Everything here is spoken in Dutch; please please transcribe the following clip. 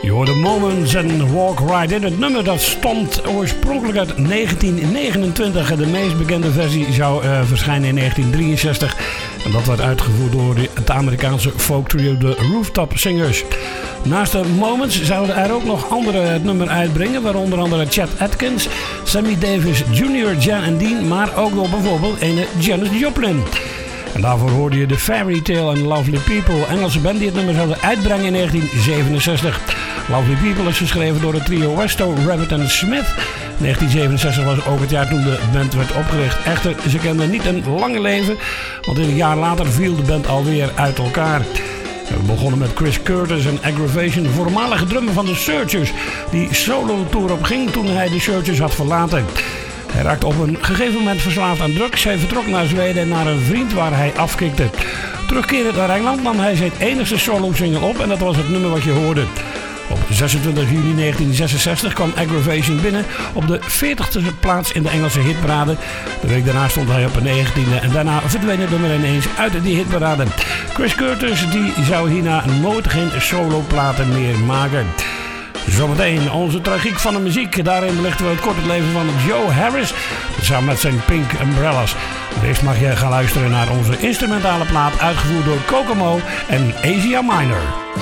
The Moments en Walk Right In. Het nummer dat stond oorspronkelijk uit 1929. De meest bekende versie zou verschijnen in 1963. En dat werd uitgevoerd door het Amerikaanse folk trio de Rooftop Singers. Naast de Moments zouden er ook nog anderen het nummer uitbrengen. Waaronder andere Chet Atkins, Sammy Davis Jr., Jan en Dean. Maar ook nog bijvoorbeeld ene Janis Joplin. En daarvoor hoorde je de Fairy Tale and Lovely People, Engelse band die het nummer zouden uitbrengen in 1967. Lovely People is geschreven door het trio Westo, Rabbit en Smith. 1967 was ook het jaar toen de band werd opgericht. Echter, ze kenden niet een lange leven, want een jaar later viel de band alweer uit elkaar. We begonnen met Chris Curtis en Aggravation, de voormalige drummer van de Searchers, die solo-tour op ging toen hij de Searchers had verlaten. Hij raakte op een gegeven moment verslaafd aan drugs. Hij vertrok naar Zweden naar een vriend waar hij afkikte. Terugkerend naar Engeland nam hij zijn enigste solo-single op en dat was het nummer wat je hoorde. Op 26 juni 1966 kwam Aggravation binnen op de 40e plaats in de Engelse hitparade. De week daarna stond hij op de 19e en daarna verdween het nummer ineens uit die hitparade. Chris Curtis die zou hierna nooit geen solo-platen meer maken. Zometeen onze tragiek van de muziek. Daarin belichten we het korte leven van Joe Harris samen met zijn Pink Umbrellas. Eerst mag je gaan luisteren naar onze instrumentale plaat uitgevoerd door Kokomo en Asia Minor.